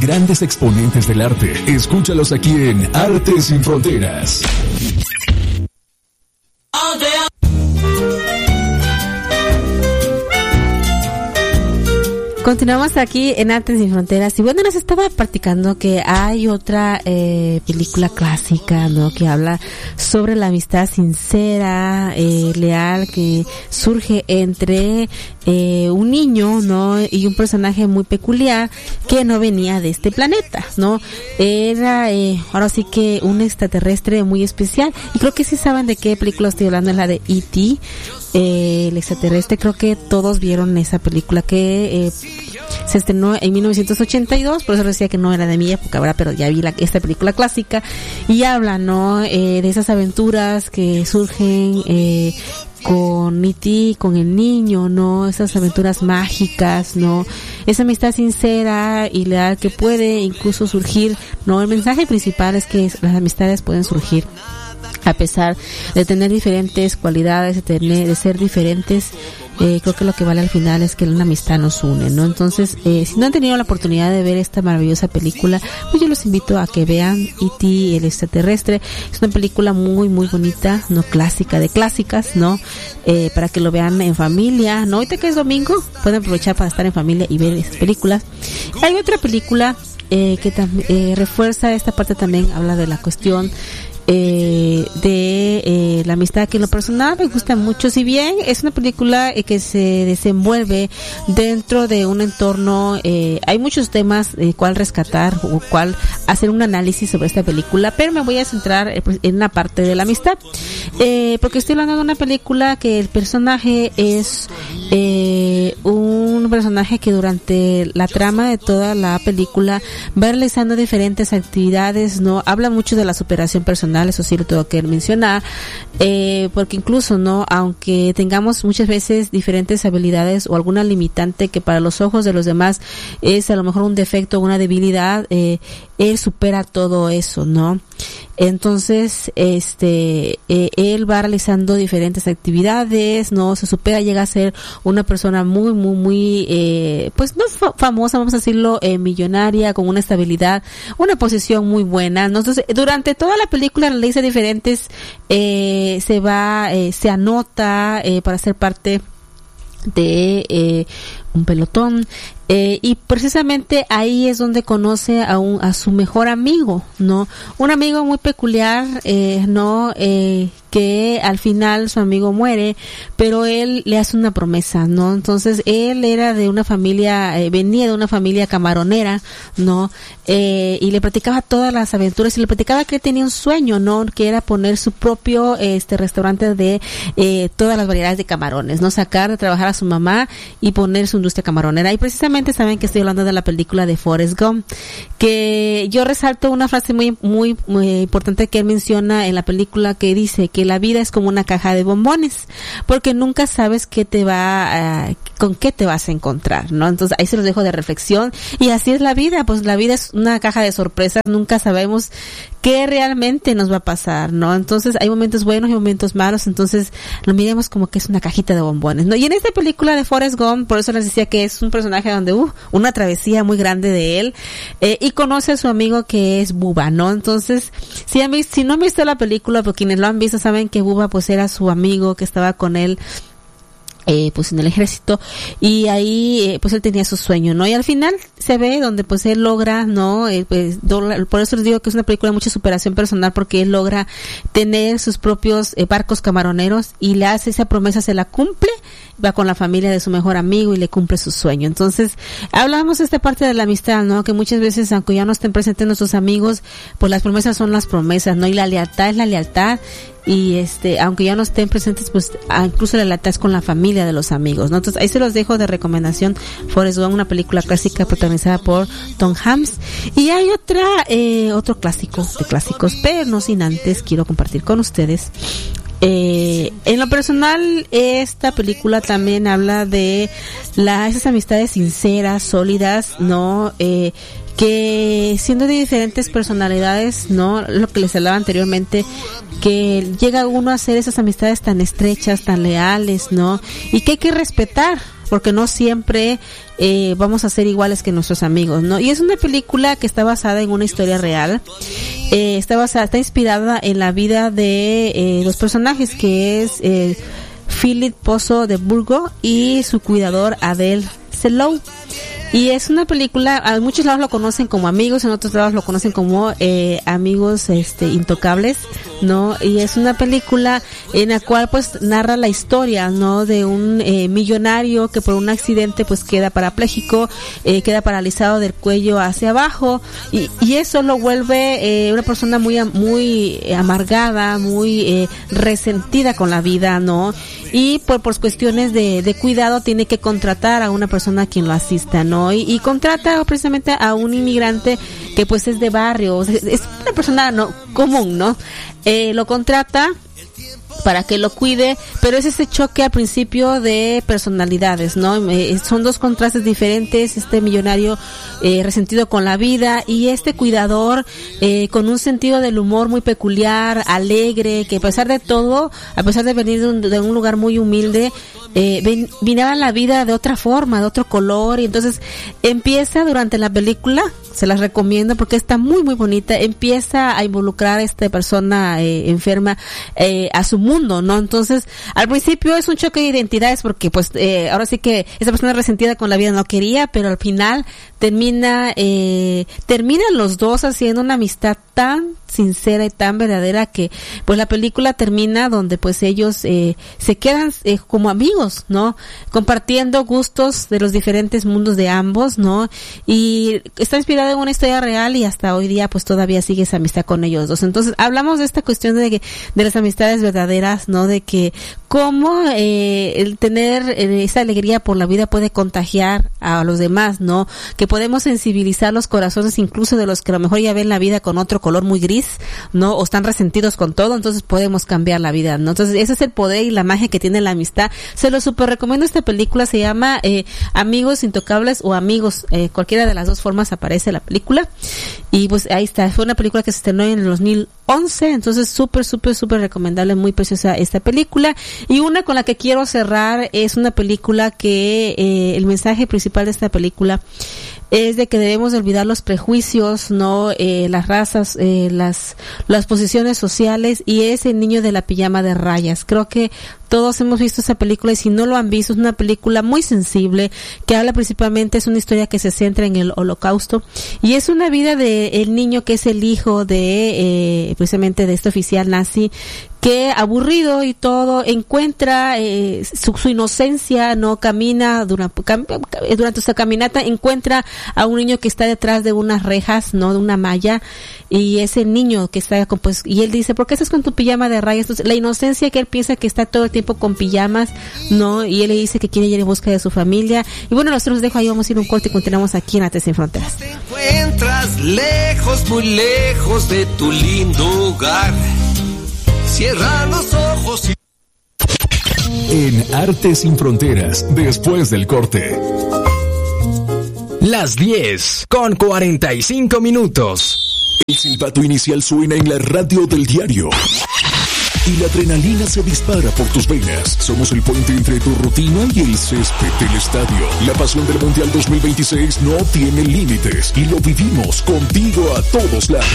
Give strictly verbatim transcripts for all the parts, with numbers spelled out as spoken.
grandes exponentes del arte. Escúchalos aquí en Arte Sin Fronteras. Continuamos aquí en Arte Sin Fronteras y bueno, les estaba platicando que hay otra eh, película clásica, ¿no? Que habla sobre la amistad sincera, eh, leal, que surge entre eh, un niño, ¿no? Y un personaje muy peculiar que no venía de este planeta, ¿no? Era, eh, ahora sí que un extraterrestre muy especial. Y creo que sí saben de qué película estoy hablando, es la de E T Eh, el extraterrestre. Creo que todos vieron esa película que eh, se estrenó en mil novecientos ochenta y dos, por eso decía que no era de mi época, ¿verdad? Pero ya vi la, esta película clásica y habla, ¿no? Eh, de esas aventuras que surgen eh, con E T, con el niño, ¿no? Esas aventuras mágicas, ¿no? Esa amistad sincera y leal que puede incluso surgir, ¿no? El mensaje principal es que las amistades pueden surgir a pesar de tener diferentes cualidades, de tener, de ser diferentes. Eh, creo que lo que vale al final es que una amistad nos une, ¿no? Entonces, eh, si no han tenido la oportunidad de ver esta maravillosa película, pues yo los invito a que vean E T, el extraterrestre. Es una película muy, muy bonita, no clásica, de clásicas, ¿no? Eh, para que lo vean en familia, ¿no? Ahorita que es domingo, pueden aprovechar para estar en familia y ver esas películas. Hay otra película eh, que tam- eh, refuerza esta parte también, habla de la cuestión Eh, de eh, la amistad, que en lo personal me gusta mucho. Si bien es una película eh, que se desenvuelve dentro de un entorno, eh, hay muchos temas eh, cuál rescatar o cuál hacer un análisis sobre esta película, pero me voy a centrar eh, pues, en una parte de la amistad, eh, porque estoy hablando de una película que el personaje es eh, un personaje que durante la trama de toda la película va realizando diferentes actividades, no habla mucho de la superación personal. Eso sí lo tengo que mencionar, eh, porque incluso, no, aunque tengamos muchas veces diferentes habilidades o alguna limitante que para los ojos de los demás es a lo mejor un defecto o una debilidad, eh, él supera todo eso, ¿no? Entonces, este, eh, él va realizando diferentes actividades, ¿no? Se supera, llega a ser una persona muy, muy, muy, eh, pues no fa- famosa, vamos a decirlo, eh, millonaria, con una estabilidad, una posición muy buena, ¿no? Entonces, durante toda la película realiza diferentes, eh, se va, eh, se anota, eh, para ser parte de, eh, un pelotón, eh, y precisamente ahí es donde conoce a un, a su mejor amigo, ¿no? Un amigo muy peculiar, eh, ¿no? Eh, que al final su amigo muere, pero él le hace una promesa, ¿no? Entonces, él era de una familia, eh, venía de una familia camaronera, ¿no? Eh, y le platicaba todas las aventuras y le platicaba que tenía un sueño, ¿no? Que era poner su propio, este, restaurante de, eh, todas las variedades de camarones, ¿no? Sacar de trabajar a su mamá y poner su industria camaronera. Y precisamente saben que estoy hablando de la película de Forrest Gump, que yo resalto una frase muy, muy, muy importante que él menciona en la película, que dice que la vida es como una caja de bombones, porque nunca sabes qué te va, uh, con qué te vas a encontrar, ¿no? Entonces ahí se los dejo de reflexión, y así es la vida, pues la vida es una caja de sorpresas, nunca sabemos qué realmente nos va a pasar, ¿no? Entonces hay momentos buenos y momentos malos, entonces lo miremos como que es una cajita de bombones, ¿no? Y en esta película de Forrest Gump, por eso les decía que es un personaje donde, uh, una travesía muy grande de él, eh, y conoce a su amigo que es Bubba, ¿no? Entonces, si han visto, si no han visto la película, pero quienes lo han visto saben que Bubba pues era su amigo que estaba con él, eh, pues en el ejército, y ahí eh, pues él tenía su sueño, ¿no? Y al final se ve donde pues él logra, ¿no? Eh, pues do- por eso les digo que es una película de mucha superación personal, porque él logra tener sus propios eh, barcos camaroneros y le hace esa promesa, se la cumple, va con la familia de su mejor amigo y le cumple su sueño. Entonces, hablamos de esta parte de la amistad, ¿no? Que muchas veces, aunque ya no estén presentes nuestros amigos, pues las promesas son las promesas, ¿no? Y la lealtad es la lealtad. Y este, aunque ya no estén presentes, pues incluso la lealtad es con la familia de los amigos, ¿no? Entonces ahí se los dejo de recomendación. Forrest Gump, una película clásica protagonizada por Tom Hanks. Y hay otra, eh, otro clásico de clásicos, pero no sin antes quiero compartir con ustedes. Eh, en lo personal, esta película también habla de la, esas amistades sinceras, sólidas, ¿no? Eh, que siendo de diferentes personalidades, ¿no? Lo que les hablaba anteriormente, que llega uno a hacer esas amistades tan estrechas, tan leales, ¿no? Y que hay que respetar, porque no siempre eh, vamos a ser iguales que nuestros amigos, ¿no? Y es una película que está basada en una historia real, eh, está basada, está inspirada en la vida de eh, los personajes, que es eh, Philip Pozo de Burgos y su cuidador Adel Selou. Y es una película, a muchos lados lo conocen como Amigos, en otros lados lo conocen como eh, Amigos este Intocables, ¿no? Y es una película en la cual pues narra la historia, ¿no? De un eh, millonario que por un accidente pues queda parapléjico, eh, queda paralizado del cuello hacia abajo, y, y eso lo vuelve eh, una persona muy muy amargada, muy eh, resentida con la vida, ¿no? Y por, por cuestiones de, de cuidado tiene que contratar a una persona quien lo asista, ¿no? Y, y contrata precisamente a un inmigrante que pues es de barrio, es, es una persona no común, ¿no? Eh, lo contrata para que lo cuide, pero es ese choque al principio de personalidades, ¿no? Eh, son dos contrastes diferentes, este millonario eh, resentido con la vida y este cuidador eh, con un sentido del humor muy peculiar, alegre, que a pesar de todo, a pesar de venir de un, de un lugar muy humilde, eh, ven, miraba la vida de otra forma, de otro color, y entonces empieza durante la película, se las recomiendo porque está muy muy bonita, empieza a involucrar a esta persona eh, enferma eh, a su mundo, ¿no? Entonces, al principio es un choque de identidades porque pues eh, ahora sí que esa persona resentida con la vida no quería, pero al final termina eh, terminan los dos haciendo una amistad tan sincera y tan verdadera que pues la película termina donde pues ellos eh, se quedan eh, como amigos, ¿no? Compartiendo gustos de los diferentes mundos de ambos, ¿no? Y está inspirada en una historia real y hasta hoy día pues todavía sigue esa amistad con ellos dos. Entonces hablamos de esta cuestión de que, de las amistades verdaderas, ¿no? De que cómo eh, el tener eh, esa alegría por la vida puede contagiar a los demás, ¿no? Que podemos sensibilizar los corazones incluso de los que a lo mejor ya ven la vida con otro color muy gris, ¿no? O están resentidos con todo, entonces podemos cambiar la vida, ¿no? Entonces ese es el poder y la magia que tiene la amistad. Se lo super recomiendo. Esta película se llama eh, Amigos Intocables o Amigos, eh, cualquiera de las dos formas aparece la película. Y pues ahí está, fue una película que se estrenó en el dos mil once, entonces súper, súper, súper recomendable, muy preciosa esta película. Y una con la que quiero cerrar es una película que eh, el mensaje principal de esta película es de que debemos de olvidar los prejuicios, no eh, las razas, eh, las las posiciones sociales, y es El niño de la pijama de rayas. Creo que todos hemos visto esa película y si no lo han visto, es una película muy sensible que habla principalmente, es una historia que se centra en el Holocausto y es una vida de el niño que es el hijo de eh, precisamente de este oficial nazi que aburrido y todo encuentra eh, su, su inocencia, no camina durante, cam, durante su caminata encuentra a un niño que está detrás de unas rejas, no de una malla, y ese niño que está pues y él dice, ¿por qué estás con tu pijama de rayas? Entonces, la inocencia que él piensa que está todo el tiempo con pijamas, no, y él le dice que quiere ir en busca de su familia. Y bueno, nosotros los dejo ahí, vamos a ir un corte y continuamos aquí en Artes Sin Fronteras. Te encuentras lejos, muy lejos de tu lindo hogar. Cierra los ojos y... En Artes Sin Fronteras, después del corte. Las diez con cuarenta y cinco minutos. El silbato inicial suena en la radio del diario. Y la adrenalina se dispara por tus venas. Somos el puente entre tu rutina y el césped del estadio. La pasión del Mundial dos mil veintiséis no tiene límites y lo vivimos contigo a todos lados.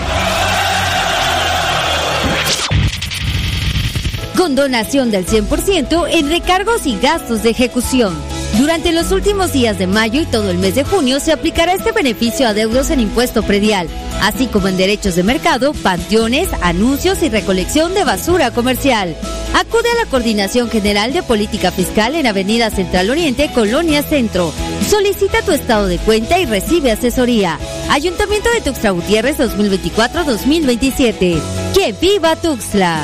Con donación del cien por ciento en recargos y gastos de ejecución. Durante los últimos días de mayo y todo el mes de junio se aplicará este beneficio a adeudos en impuesto predial, así como en derechos de mercado, panteones, anuncios y recolección de basura comercial. Acude a la Coordinación General de Política Fiscal en Avenida Central Oriente, Colonia Centro. Solicita tu estado de cuenta y recibe asesoría. Ayuntamiento de Tuxtla Gutiérrez dos mil veinticuatro a dos mil veintisiete. ¡Que viva Tuxtla!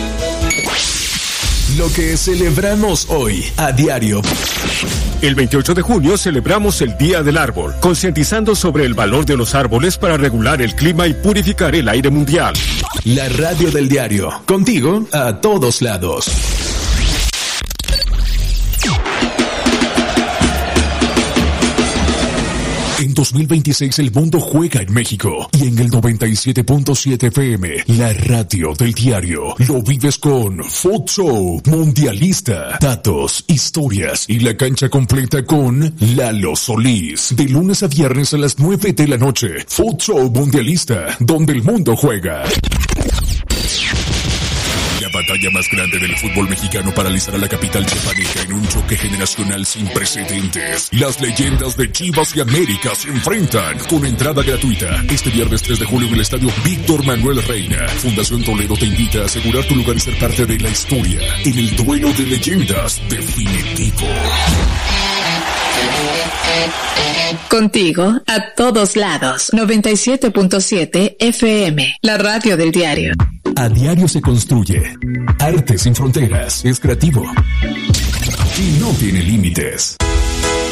Lo que celebramos hoy a diario. El veintiocho de junio celebramos el Día del Árbol, concientizando sobre el valor de los árboles para regular el clima y purificar el aire mundial. La radio del diario, contigo a todos lados. En dos mil veintiséis el mundo juega en México y en el noventa y siete punto siete F M, la radio del diario, lo vives con Futsal Mundialista. Datos, historias y la cancha completa con Lalo Solís. De lunes a viernes a las nueve de la noche. Futsal Mundialista, donde el mundo juega. La batalla más grande del fútbol mexicano paralizará la capital chiapaneca en un choque generacional sin precedentes. Las leyendas de Chivas y América se enfrentan con entrada gratuita este viernes tres de julio en el estadio Víctor Manuel Reina. Fundación Toledo te invita a asegurar tu lugar y ser parte de la historia en el duelo de leyendas definitivo. Contigo a todos lados. noventa y siete punto siete F M, la radio del diario. A diario se construye. Arte sin fronteras. Es creativo y no tiene límites.